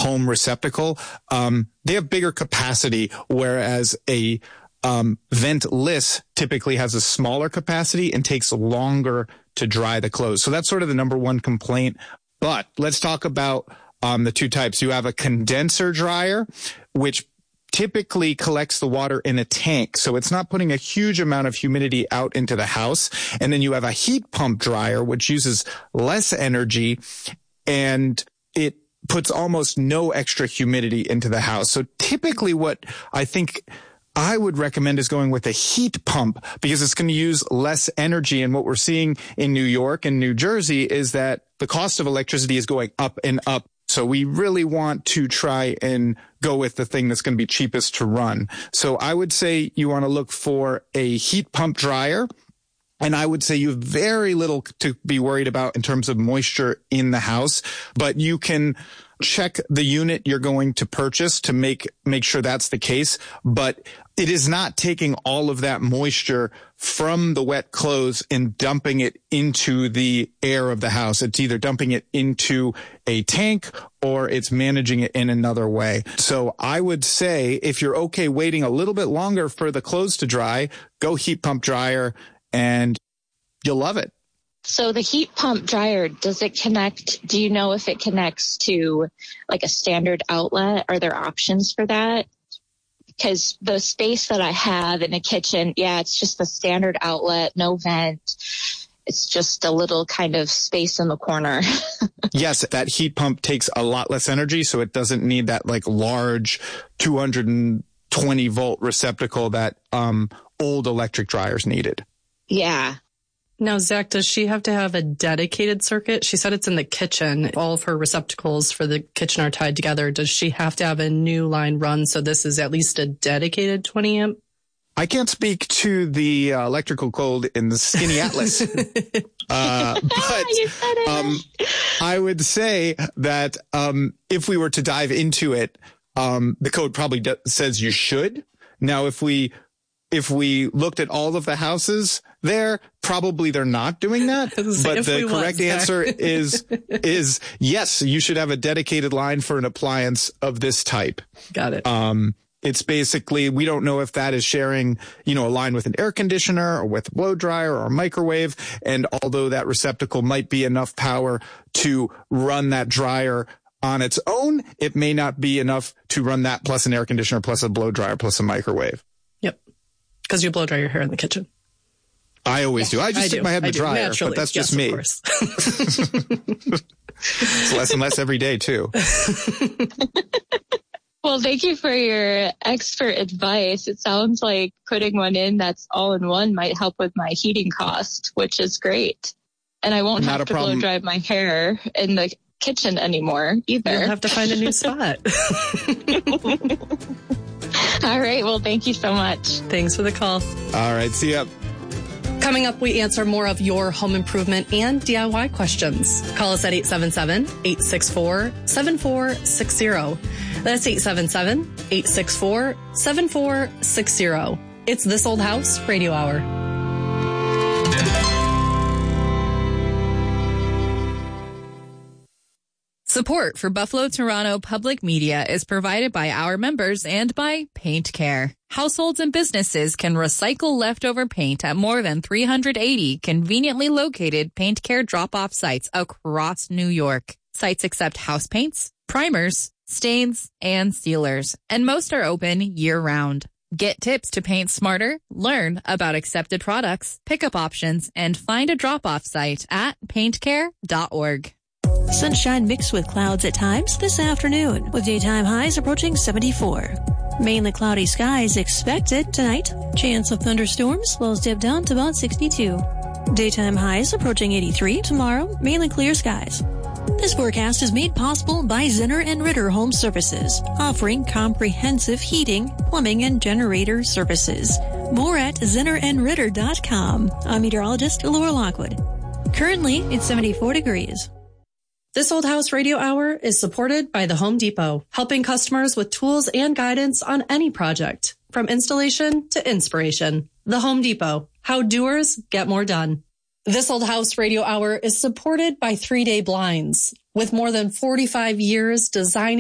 home receptacle, they have bigger capacity, whereas a ventless typically has a smaller capacity and takes longer to dry the clothes. So that's sort of the number one complaint. But let's talk about the two types. You have a condenser dryer, which typically collects the water in a tank. So it's not putting a huge amount of humidity out into the house. And then you have a heat pump dryer, which uses less energy and it puts almost no extra humidity into the house. So typically what I think I would recommend is going with a heat pump because it's going to use less energy. And what we're seeing in New York and New Jersey is that the cost of electricity is going up and up. So we really want to try and go with the thing that's going to be cheapest to run. So I would say you want to look for a heat pump dryer. And I would say you have very little to be worried about in terms of moisture in the house, but you can check the unit you're going to purchase to make sure that's the case. But it is not taking all of that moisture from the wet clothes and dumping it into the air of the house. It's either dumping it into a tank or it's managing it in another way. So I would say if you're okay waiting a little bit longer for the clothes to dry, go heat pump dryer and you'll love it. So the heat pump dryer, does it connect? Do you know if it connects to like a standard outlet? Are there options for that? Because the space that I have in the kitchen, it's just a standard outlet, no vent. It's just a little kind of space in the corner. Yes, that heat pump takes a lot less energy, so it doesn't need that like large 220 volt receptacle that old electric dryers needed. Yeah. Now, Zach, does she have to have a dedicated circuit? She said it's in the kitchen. All of her receptacles for the kitchen are tied together. Does she have to have a new line run? So this is at least a dedicated 20 amp? I can't speak to the electrical code in the Skinny Atlas. But I would say that if we were to dive into it, the code probably says you should. Now, if we looked at all of the houses there, probably they're not doing that. But the correct answer is yes, you should have a dedicated line for an appliance of this type. Got it. It's basically, we don't know if that is sharing, a line with an air conditioner or with a blow dryer or a microwave. And although that receptacle might be enough power to run that dryer on its own, it may not be enough to run that plus an air conditioner, plus a blow dryer, plus a microwave. Yep. Because you blow dry your hair in the kitchen. I always do. I just stick my head in the dryer, naturally. But that's just me. It's less and less every day, too. Well, thank you for your expert advice. It sounds like putting one in that's all in one might help with my heating cost, which is great. And I won't have to blow dry my hair in the kitchen anymore either. You'll have to find a new spot. All right. Well, thank you so much. Thanks for the call. All right. See ya. Coming up, we answer more of your home improvement and DIY questions. Call us at 877-864-7460. That's 877-864-7460. It's This Old House Radio Hour. Support for Buffalo Toronto Public Media is provided by our members and by Paint Care. Households and businesses can recycle leftover paint at more than 380 conveniently located Paint Care drop-off sites across New York. Sites accept house paints, primers, stains, and sealers, and most are open year-round. Get tips to paint smarter, learn about accepted products, pickup options, and find a drop-off site at paintcare.org. Sunshine mixed with clouds at times this afternoon, with daytime highs approaching 74. Mainly cloudy skies expected tonight. Chance of thunderstorms, lows dip down to about 62. Daytime highs approaching 83 tomorrow, mainly clear skies. This forecast is made possible by Zinner & Ritter Home Services, offering comprehensive heating, plumbing, and generator services. More at zinnerandritter.com. I'm meteorologist Laura Lockwood. Currently, it's 74 degrees. This Old House Radio Hour is supported by the Home Depot, helping customers with tools and guidance on any project, from installation to inspiration. The Home Depot, how doers get more done. This Old House Radio Hour is supported by 3 Day Blinds. With more than 45 years designing